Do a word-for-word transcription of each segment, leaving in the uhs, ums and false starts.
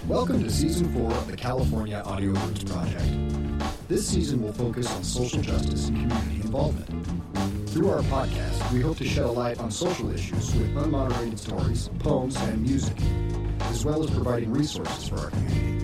Welcome to Season four of the California Audio Roots Project. This season will focus on social justice and community involvement. Through our podcast, we hope to shed a light on social issues with unmoderated stories, poems, and music, as well as providing resources for our community.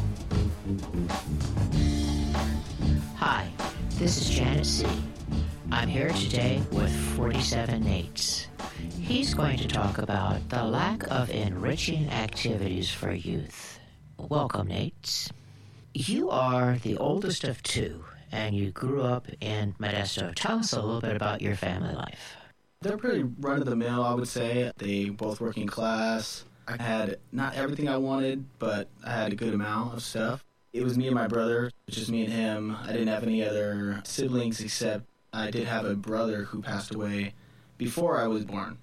Hi, this is Janet C. I'm here today with forty-seven Nates. He's going to talk about the lack of enriching activities for youth. Welcome, Nates. You are the oldest of two, and you grew up in Modesto. Tell us a little bit about your family life. They're pretty run-of-the-mill, I would say. They both working class. I had not everything I wanted, but I had a good amount of stuff. It was me and my brother, just me and him. I didn't have any other siblings, except I did have a brother who passed away before I was born.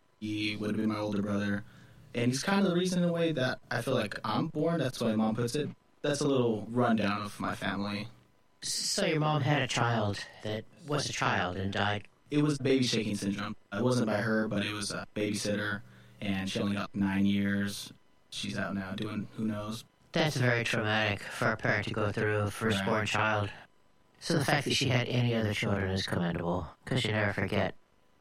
He would have been my older brother. And he's kind of the reason in a way that I feel like I'm born. That's why mom puts it. That's a little rundown of my family. So your mom had a child that was a child and died. It was baby shaking syndrome. It wasn't by her, but it was a babysitter. And she only got nine years. She's out now doing who knows. That's very traumatic for a parent to go through a firstborn Right. child. So the fact that she had any other children is commendable, because you never forget.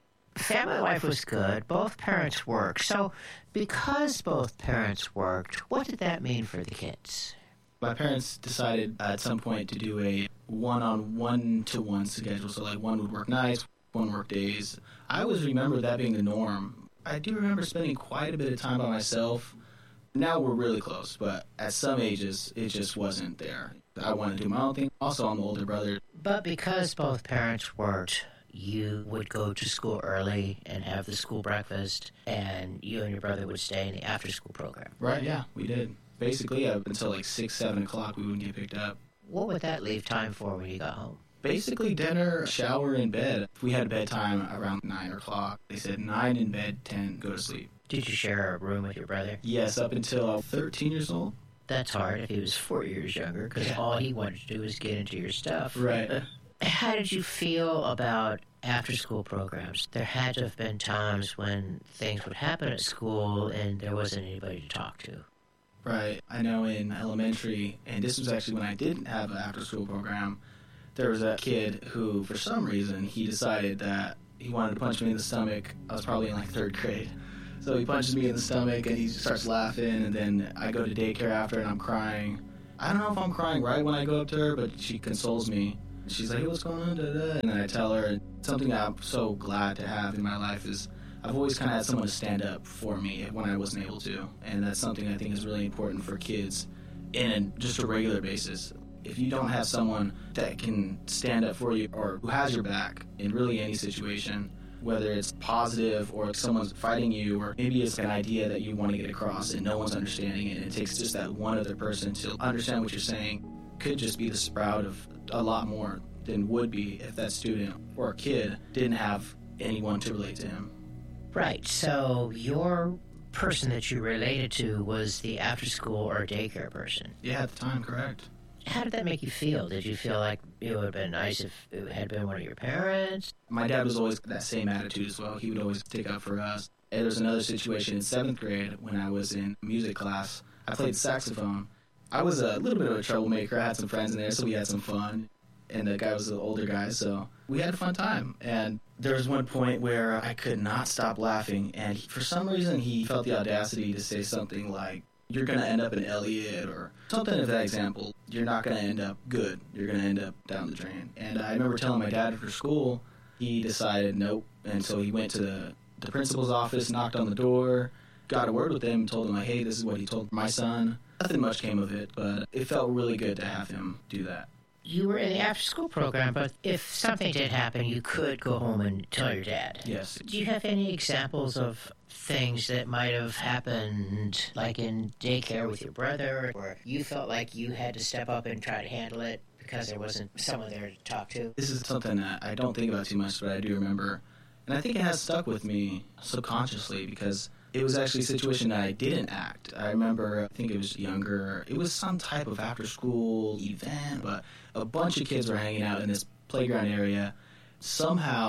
Family life was good. Both parents worked. So because both parents worked, what did that mean for the kids? My parents decided at some point to do a one-on-one-to-one schedule. So like one would work nights, one work days. I always remember that being the norm. I do remember spending quite a bit of time by myself. Now we're really close, but at some ages, it just wasn't there. I wanted to do my own thing. Also, I'm the older brother. But because both parents worked, you would go to school early and have the school breakfast, and you and your brother would stay in the after-school program. Right, yeah, we did. Basically, up until like six, seven o'clock, we wouldn't get picked up. What would that leave time for when you got home? Basically, dinner, shower, and bed. We had bedtime around nine o'clock. They said nine in bed, ten, go to sleep. Did you share a room with your brother? Yes, up until I was thirteen years old. That's hard if he was four years younger, because Yeah. all he wanted to do was get into your stuff. Right. How did you feel about after-school programs? There had to have been times when things would happen at school and there wasn't anybody to talk to. Right. I know in elementary, and this was actually when I didn't have an after-school program, there was a kid who, for some reason, he decided that he wanted to punch me in the stomach. I was probably in like third grade. So he punches me in the stomach and he starts laughing, and then I go to daycare after and I'm crying. I don't know if I'm crying right when I go up to her, but she consoles me. She's like, hey, what's going on? Da, da. And then I tell her, and something that I'm so glad to have in my life is I've always kind of had someone to stand up for me when I wasn't able to. And that's something I think is really important for kids in just a regular basis. If you don't have someone that can stand up for you or who has your back in really any situation, whether it's positive or someone's fighting you, or maybe it's an idea that you want to get across and no one's understanding it, and it takes just that one other person to understand what you're saying, could just be the sprout of a lot more than would be if that student or kid didn't have anyone to relate to him. Right, so your person that you related to was the after-school or daycare person. Yeah, at the time, correct. How did that make you feel? Did you feel like it would have been nice if it had been one of your parents? My dad was always that same attitude as well. He would always stick up for us. And there was another situation in seventh grade when I was in music class. I played saxophone. I was a little bit of a troublemaker. I had some friends in there, so we had some fun. And the guy was an older guy, so we had a fun time. And there was one point where I could not stop laughing, and he, for some reason he felt the audacity to say something like, you're going to end up in Elliott, or something of that example. You're not going to end up good. You're going to end up down the drain. And I remember telling my dad after school, he decided nope. And so he went to the, the principal's office, knocked on the door, got a word with him, told him, like, hey, this is what he told my son. Nothing much came of it, but it felt really good to have him do that. You were in the after-school program, but if something did happen, you could go home and tell your dad. Yes. Do you have any examples of things that might have happened, like in daycare with your brother, where you felt like you had to step up and try to handle it because there wasn't someone there to talk to? This is something that I don't think about too much, but I do remember. And I think it has stuck with me subconsciously because it was actually a situation that I didn't act. I remember, I think it was younger, it was some type of after-school event, but a bunch of kids were hanging out in this playground area. Somehow,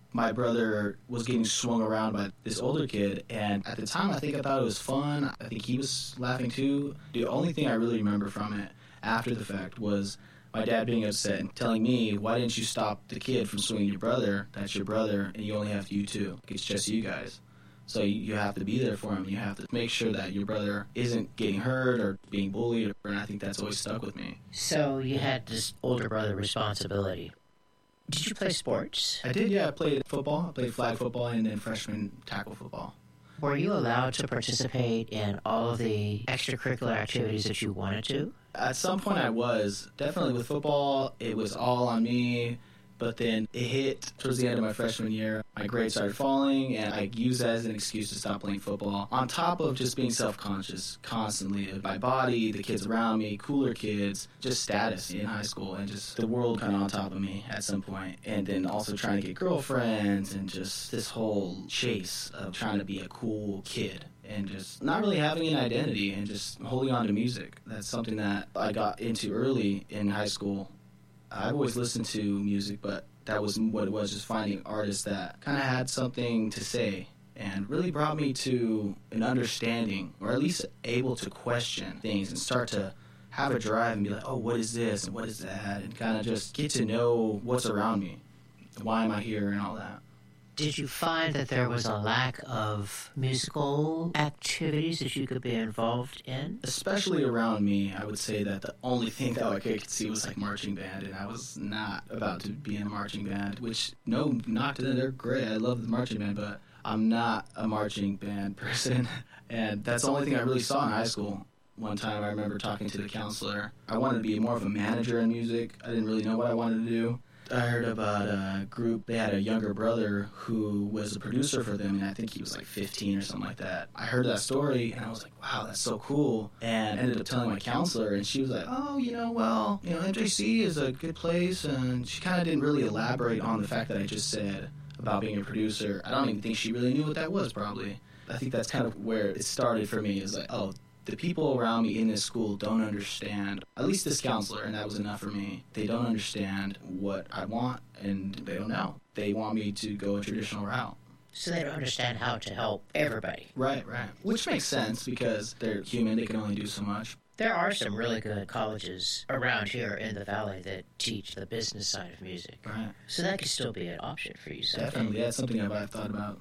my brother was getting swung around by this older kid, and at the time I think I thought it was fun. I think he was laughing too. The only thing I really remember from it after the fact was my dad being upset and telling me, why didn't you stop the kid from swinging your brother? That's your brother, and you only have you two. It's just you guys. So you have to be there for him. You have to make sure that your brother isn't getting hurt or being bullied, and I think that's always stuck with me. So you had this older brother responsibility. Did you play sports? I did, yeah. I played football. I played flag football and then freshman tackle football. Were you allowed to participate in all of the extracurricular activities that you wanted to? At some point I was. Definitely with football, it was all on me. But then it hit towards the end of my freshman year. My grades started falling, and I used that as an excuse to stop playing football. On top of just being self-conscious constantly of my body, the kids around me, cooler kids, just status in high school, and just the world kind of on top of me at some point. And then also trying to get girlfriends, and just this whole chase of trying to be a cool kid. And just not really having an identity and just holding on to music. That's something that I got into early in high school. I've always listened to music, but that was what it was, just finding artists that kind of had something to say and really brought me to an understanding, or at least able to question things and start to have a drive and be like, oh, what is this and what is that, and kind of just get to know what's around me, why am I here, and all that. Did you find that there was a lack of musical activities that you could be involved in? Especially around me, I would say that the only thing that I could see was like marching band, and I was not about to be in a marching band, which, no, knock to them, they're great. I love the marching band, but I'm not a marching band person, and that's the only thing I really saw in high school. One time I remember talking to the counselor. I wanted to be more of a manager in music. I didn't really know what I wanted to do. I heard about a group, they had a younger brother who was a producer for them, and I think he was like fifteen or something like that. I heard that story, and I was like, wow, that's so cool. And I ended up telling my counselor, and she was like, oh, you know, well, you know, M J C is a good place, and she kind of didn't really elaborate on the fact that I just said about being a producer. I don't even think she really knew what that was, probably. I think that's kind of where it started for me, is like, oh, the people around me in this school don't understand, at least this counselor, and that was enough for me. They don't understand what I want, and they don't know. They want me to go a traditional route. So they don't understand how to help everybody. Right, right. Which makes sense, because they're human, they can only do so much. There are some really good colleges around here in the Valley that teach the business side of music. Right. So that could still be an option for you someday. Definitely, that's something I've, I've thought about.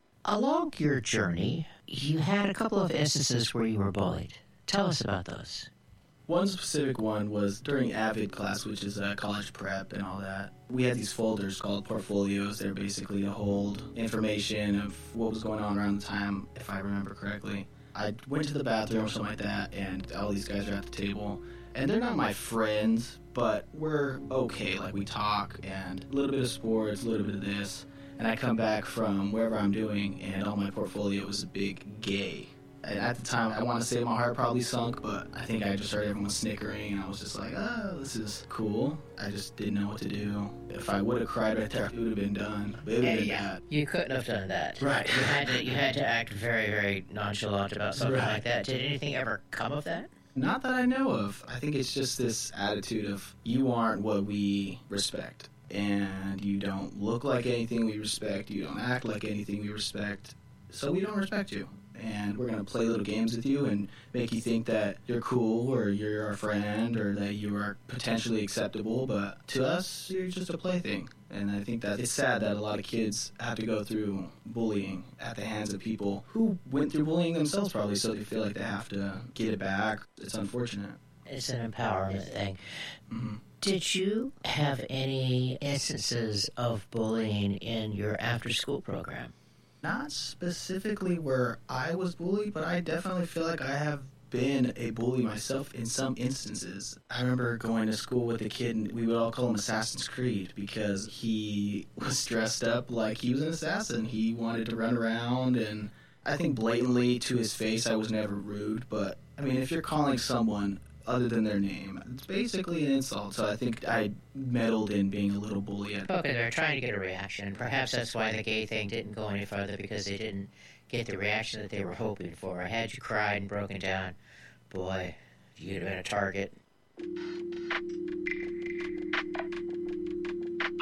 Along your journey, you had a couple of instances where you were bullied. Tell us about those. One specific one was during AVID class, which is a college prep and all that. We had these folders called portfolios. They're basically to hold information of what was going on around the time, if I remember correctly. I went to the bathroom or something like that, and all these guys are at the table. And they're not my friends, but we're okay. Like, we talk, and a little bit of sports, a little bit of this. And I come back from wherever I'm doing, and on my portfolio was a big gay. And at the time, I want to say my heart probably sunk, but I think I just heard everyone snickering, and I was just like, oh, this is cool. I just didn't know what to do. If I would have cried right there, it would have been done. But it would have been yeah, bad. You couldn't have done that. Right. You had to, you had to act very, very nonchalant about something Right. like that. Did anything ever come of that? Not that I know of. I think it's just this attitude of, you aren't what we respect. And you don't look like anything we respect. You don't act like anything we respect. So we don't respect you. And we're going to play little games with you and make you think that you're cool, or you're our friend, or that you are potentially acceptable. But to us, you're just a plaything. And I think that it's sad that a lot of kids have to go through bullying at the hands of people who went through bullying themselves, probably, so they feel like they have to get it back. It's unfortunate. It's an empowerment thing. Mm-hmm. Did you have any instances of bullying in your after-school program? Not specifically where I was bullied, but I definitely feel like I have been a bully myself in some instances. I remember going to school with a kid, and we would all call him Assassin's Creed because he was dressed up like he was an assassin. He wanted to run around, and I think blatantly to his face I was never rude, but I mean, if you're calling someone other than their name, it's basically an insult. So I think I meddled in being a little bully. At- Okay, they're trying to get a reaction. Perhaps that's why the gay thing didn't go any further, because they didn't get the reaction that they were hoping for. Had you cried and broken down, boy, you'd have been a target.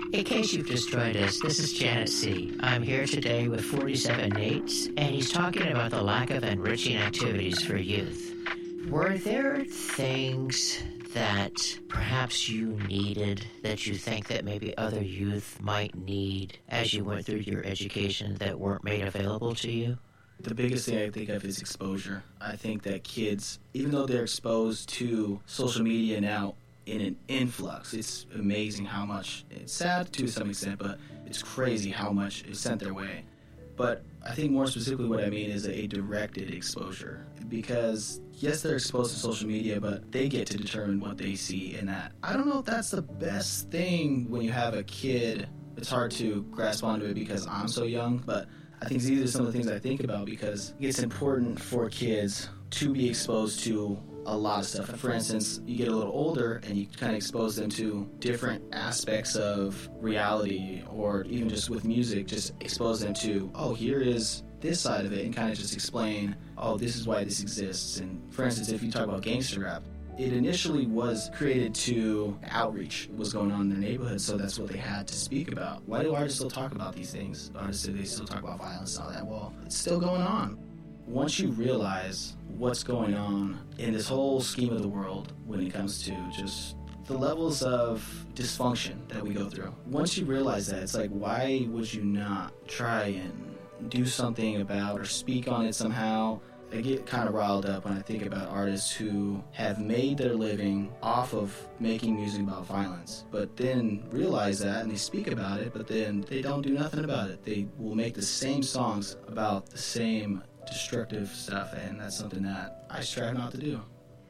In case you've just joined us, this is Janet C. I'm here today with forty-seven Nates, and he's talking about the lack of enriching activities for youth. Were there things that perhaps you needed that you think that maybe other youth might need as you went through your education that weren't made available to you? The biggest thing I think of is exposure. I think that kids, even though they're exposed to social media now in an influx, it's amazing how much, it's sad to some extent, but it's crazy how much is sent their way. But I think more specifically what I mean is a directed exposure. Because, yes, they're exposed to social media, but they get to determine what they see in that. I don't know if that's the best thing when you have a kid. It's hard to grasp onto it because I'm so young, but I think these are some of the things I think about because it's important for kids to be exposed to a lot of stuff. For instance, you get a little older and you kind of expose them to different aspects of reality, or even just with music, just expose them to, oh, here is this side of it, and kind of just explain, oh, this is why this exists. And for instance, if you talk about gangster rap, it initially was created to outreach what was going on in their neighborhood, so that's what they had to speak about. Why do artists still talk about these things? Artists, they still talk about violence and all that. Well, it's still going on. Once you realize what's going on in this whole scheme of the world when it comes to just the levels of dysfunction that we go through, once you realize that, it's like, why would you not try and do something about or speak on it somehow? I get kind of riled up when I think about artists who have made their living off of making music about violence, but then realize that and they speak about it, but then they don't do nothing about it. They will make the same songs about the same destructive stuff, and that's something that I strive not to do.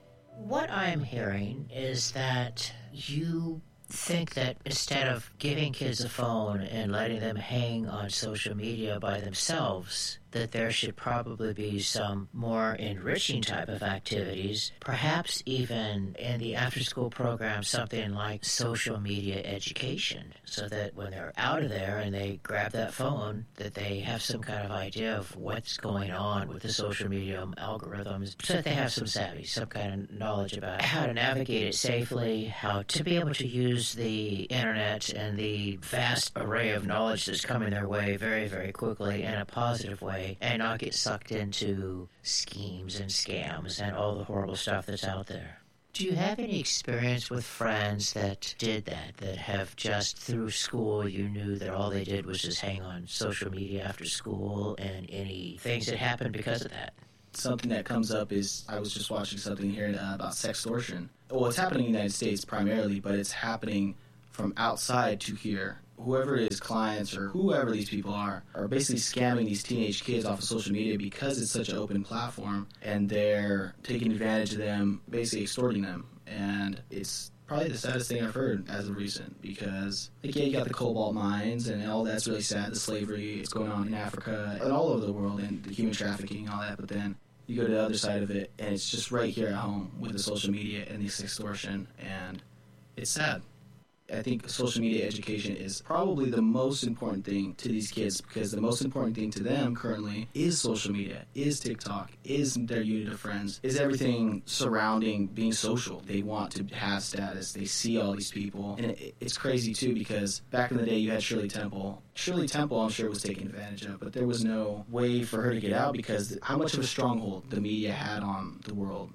What I'm hearing is that you think that instead of giving kids a phone and letting them hang on social media by themselves, that there should probably be some more enriching type of activities, perhaps even in the after-school program, something like social media education, so that when they're out of there and they grab that phone, that they have some kind of idea of what's going on with the social media algorithms, so that they have some savvy, some kind of knowledge about how to navigate it safely, how to be able to use the internet and the vast array of knowledge that's coming their way very, very quickly in a positive way, and not get sucked into schemes and scams and all the horrible stuff that's out there. Do you have any experience with friends that did that, that have just through school, you knew that all they did was just hang on social media after school, and any things that happened because of that? Something that comes up is, I was just watching something here uh, about sextortion. Well, it's happening in the United States primarily, but it's happening from outside to here. Whoever it is, clients or whoever these people are, are basically scamming these teenage kids off of social media because it's such an open platform, and they're taking advantage of them, basically extorting them. And it's probably the saddest thing I've heard as of recent, because, like, yeah, you got the cobalt mines and all that's really sad, the slavery, it's going on in Africa and all over the world, and the human trafficking and all that, but then you go to the other side of it, and it's just right here at home with the social media and this extortion, and it's sad. I think social media education is probably the most important thing to these kids, because the most important thing to them currently is social media, is TikTok, is their unit of friends, is everything surrounding being social. They want to have status. They see all these people. And it, it's crazy, too, because back in the day you had Shirley Temple. Shirley Temple, I'm sure, was taken advantage of, but there was no way for her to get out because how much of a stronghold the media had on the world.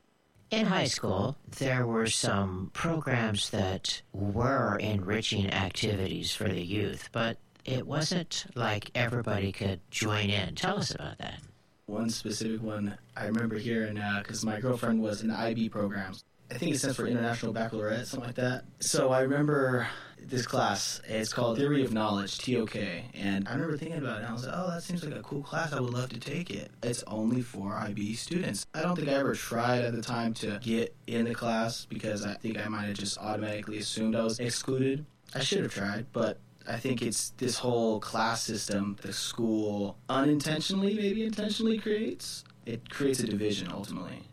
In high school, there were some programs that were enriching activities for the youth, but it wasn't like everybody could join in. Tell us about that. One specific one I remember hearing, because uh, my girlfriend was in the I B programs. I think it stands for International Baccalaureate, something like that. So I remember this class. It's called Theory of Knowledge, T O K. And I remember thinking about it, and I was like, oh, that seems like a cool class. I would love to take it. It's only for I B students. I don't think I ever tried at the time to get in the class because I think I might have just automatically assumed I was excluded. I should have tried, but I think it's this whole class system the school unintentionally, maybe intentionally creates. It creates a division, ultimately.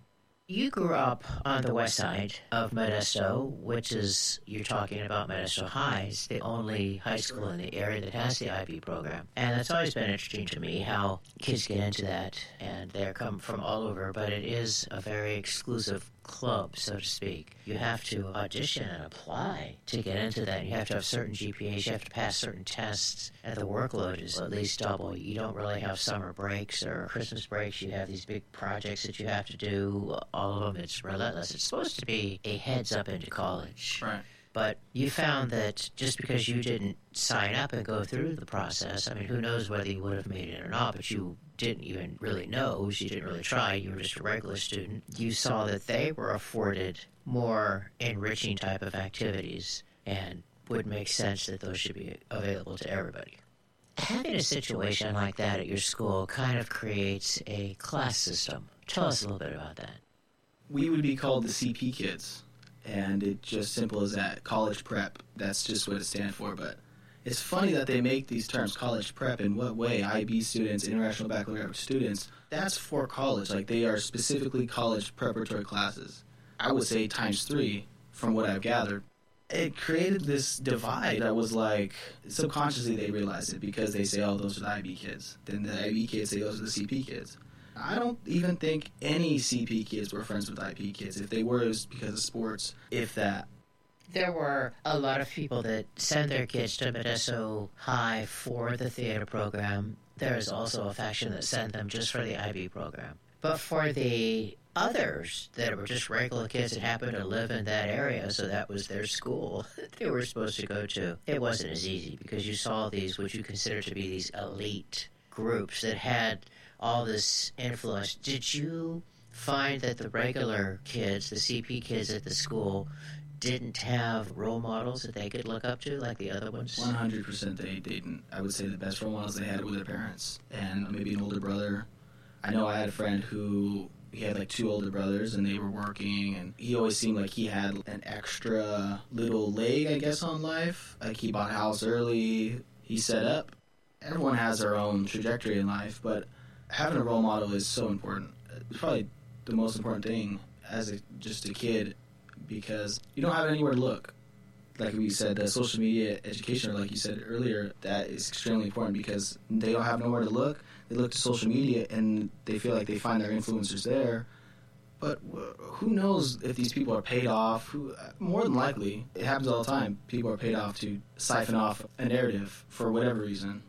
You grew up on the west side of Modesto, which is, you're talking about Modesto High. It's the only high school in the area that has the I B program. And it's always been interesting to me how kids get into that, and they come from all over, but it is a very exclusive club, so to speak. You have to audition and apply to get into that. You have to have certain G P As, you have to pass certain tests, and the workload is at least double. You don't really have summer breaks or Christmas breaks. You have these big projects that you have to do. All of them, it's relentless. It's supposed to be a heads up into college. Right. But you found that just because you didn't sign up and go through the process, I mean, who knows whether you would have made it or not, but you didn't even really know, so you didn't really try, you were just a regular student. You saw that they were afforded more enriching type of activities, and would make sense that those should be available to everybody. Having a situation like that at your school kind of creates a class system. Tell us a little bit about that. We would be called the C P kids. And it's just simple as that, college prep. That's just what it stands for. But it's funny that they make these terms, college prep. In what way? I B students, International Baccalaureate students, that's for college. Like, they are specifically college preparatory classes. I would say times three from what I've gathered. It created this divide that was like, subconsciously they realized it because they say, oh, those are the I B kids. Then the I B kids say, those are the C P kids. I don't even think any C P kids were friends with I P kids. If they were, it was because of sports, if that. There were a lot of people that send their kids to Modesto High for the theater program. There is also a faction that sent them just for the I B program. But for the others that were just regular kids that happened to live in that area, so that was their school they were supposed to go to, it wasn't as easy because you saw these, what you consider to be these elite groups that had all this influence. Did you find that the regular kids, the C P kids at the school, didn't have role models that they could look up to like the other ones? one hundred percent they didn't. I would say the best role models they had were their parents and maybe an older brother. I know I had a friend who, he had like two older brothers and they were working, and he always seemed like he had an extra little leg, I guess, on life. Like, he bought a house early, he set up. Everyone has their own trajectory in life, but having a role model is so important. It's probably the most important thing as a, just a kid, because you don't have anywhere to look. Like we said, the social media education, or like you said earlier, that is extremely important because they don't have nowhere to look. They look to social media and they feel like they find their influencers there. But who knows if these people are paid off? Who, more than likely, it happens all the time. People are paid off to siphon off a narrative for whatever reason.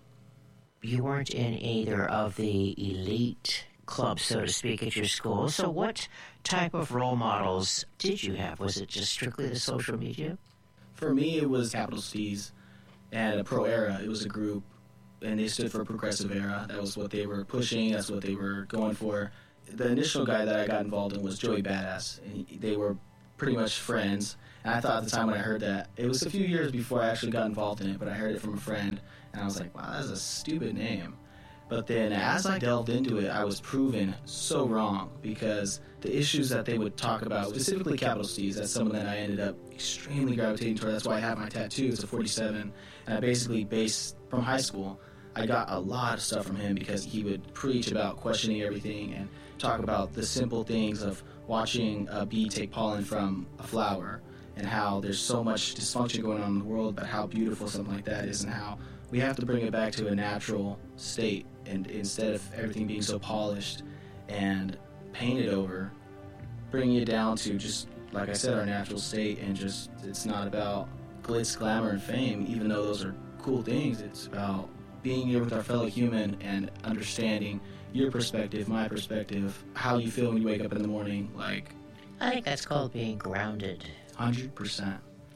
You weren't in either of the elite clubs, so to speak, at your school. So what type of role models did you have? Was it just strictly the social media? For me, it was Capital Steez and a Pro Era. It was a group, and they stood for Progressive Era. That was what they were pushing. That's what they were going for. The initial guy that I got involved in was Joey Badass, and he, they were pretty much friends. And I thought at the time when I heard that, it was a few years before I actually got involved in it, but I heard it from a friend, and I was like, wow, that's a stupid name. But then as I delved into it, I was proven so wrong, because the issues that they would talk about, specifically Capital Steez, that's someone that I ended up extremely gravitating toward. That's why I have my tattoo. It's a forty-seven, and I basically based from high school. I got a lot of stuff from him because he would preach about questioning everything and talk about the simple things of watching a bee take pollen from a flower, and how there's so much dysfunction going on in the world, but how beautiful something like that is, and how we have to bring it back to a natural state, and instead of everything being so polished and painted over, bringing it down to just, like I said, our natural state, and just, it's not about glitz, glamour, and fame, even though those are cool things. It's about being here with our fellow human and understanding your perspective, my perspective, how you feel when you wake up in the morning. Like, I think that's called being grounded. one hundred percent.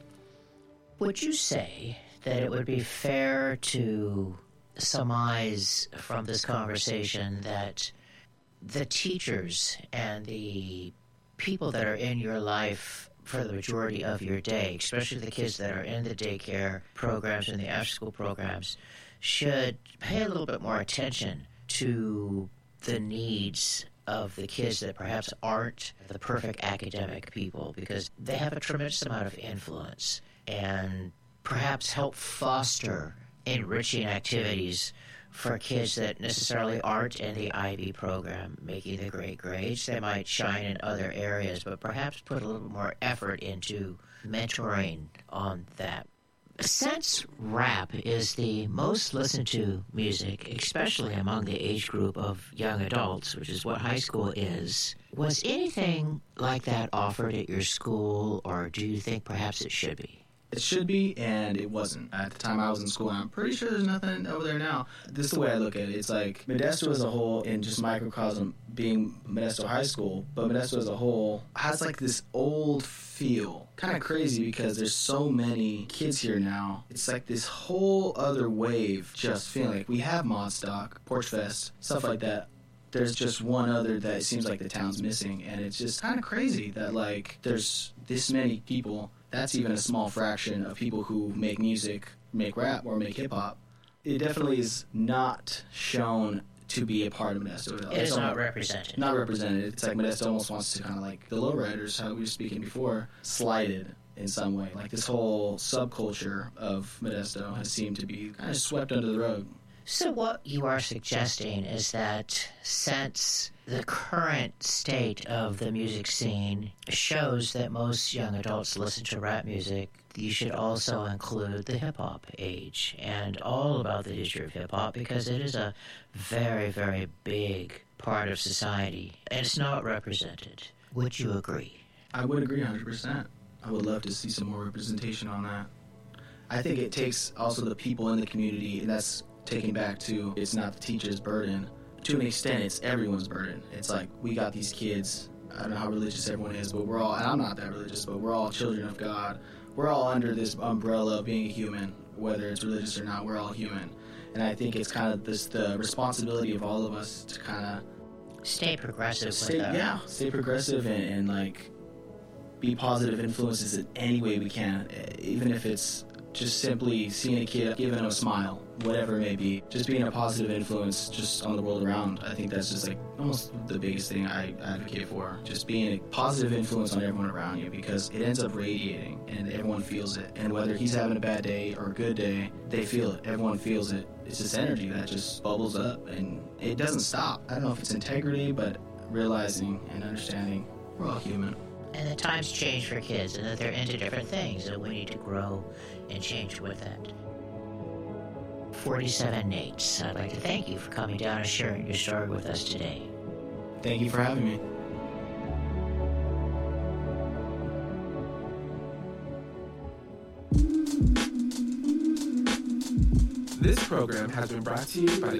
Would you say that it would be fair to surmise from this conversation that the teachers and the people that are in your life for the majority of your day, especially the kids that are in the daycare programs and the after-school programs, should pay a little bit more attention to the needs of the kids that perhaps aren't the perfect academic people, because they have a tremendous amount of influence, and perhaps help foster enriching activities for kids that necessarily aren't in the I B program making the great grades. They might shine in other areas, but perhaps put a little more effort into mentoring on that. Since rap is the most listened to music, especially among the age group of young adults, which is what high school is, was anything like that offered at your school, or do you think perhaps it should be? It should be, and it wasn't. At the time I was in school, and I'm pretty sure there's nothing over there now. This is the way I look at it. It's like Modesto as a whole, in just microcosm being Modesto High School, but Modesto as a whole has like this old feel. Kind of crazy because there's so many kids here now. It's like this whole other wave just feeling like we have Modstock, Porch Fest, stuff like that. There's just one other that it seems like the town's missing, and it's just kind of crazy that like there's this many people. That's even a small fraction of people who make music, make rap, or make hip-hop. It definitely is not shown to be a part of Modesto. It is not represented. Not represented. It's like Modesto almost wants to kind of like the lowriders, how we were speaking before, slighted in some way. Like this whole subculture of Modesto has seemed to be kind of swept under the rug. So what you are suggesting is that since the current state of the music scene shows that most young adults listen to rap music, you should also include the hip-hop age and all about the history of hip-hop, because it is a very, very big part of society, and it's not represented. Would you agree? I would agree one hundred percent. I would love to see some more representation on that. I think it takes also the people in the community, and that's taking back to it's not the teacher's burden. To an extent, it's everyone's burden. It's like, we got these kids. I don't know how religious everyone is, but we're all, and I'm not that religious, but we're all children of God. We're all under this umbrella of being a human, whether it's religious or not, we're all human. And I think it's kind of this the responsibility of all of us to kind of stay progressive. Stay, with yeah, stay progressive and, and like be positive influences in any way we can, even if it's just simply seeing a kid, giving them a smile, whatever it may be. Just being a positive influence just on the world around. I think that's just like almost the biggest thing I advocate for. Just being a positive influence on everyone around you, because it ends up radiating and everyone feels it. And whether he's having a bad day or a good day, they feel it. Everyone feels it. It's this energy that just bubbles up and it doesn't stop. I don't know if it's integrity, but realizing and understanding we're all human. And the times change for kids, and that they're into different things, and we need to grow and change with that. forty-seven Nates, I'd like to thank you for coming down and sharing your story with us today. Thank you for having me. This program has been brought to you by the